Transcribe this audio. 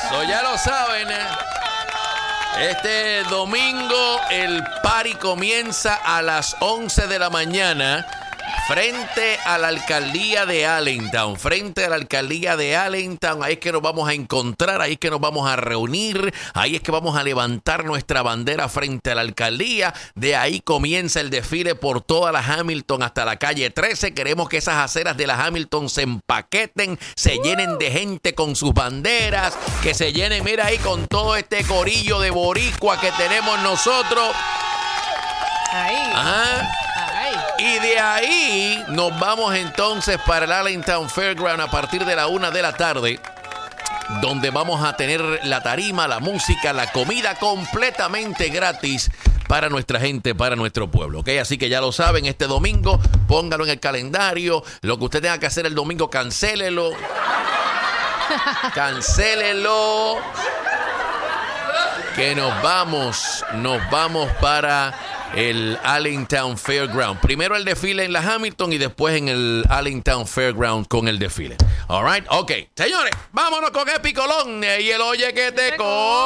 Ya lo saben. Este domingo el party comienza a las 11 de la mañana frente a la alcaldía de Allentown. Ahí es que nos vamos a encontrar, ahí es que nos vamos a reunir, ahí es que vamos a levantar nuestra bandera frente a la alcaldía. De ahí comienza el desfile por toda la Hamilton hasta la calle 13. Queremos que esas aceras de la Hamilton se empaqueten, se llenen de gente con sus banderas, que se llenen, mira ahí, con todo este corillo de boricua que tenemos nosotros. Ahí. Ajá. Y de ahí nos vamos entonces para el Allentown Fairground a partir de la 1 de la tarde, donde vamos a tener la tarima, la música, la comida completamente gratis para nuestra gente, para nuestro pueblo, ¿ok? Así que ya lo saben, este domingo, póngalo en el calendario. Lo que usted tenga que hacer el domingo, cancélelo. Que nos vamos para el Allentown Fairground. Primero el desfile en la Hamilton y después en el Allentown Fairground con el desfile. All right, ok. Señores, vámonos con el picolón y el oye que te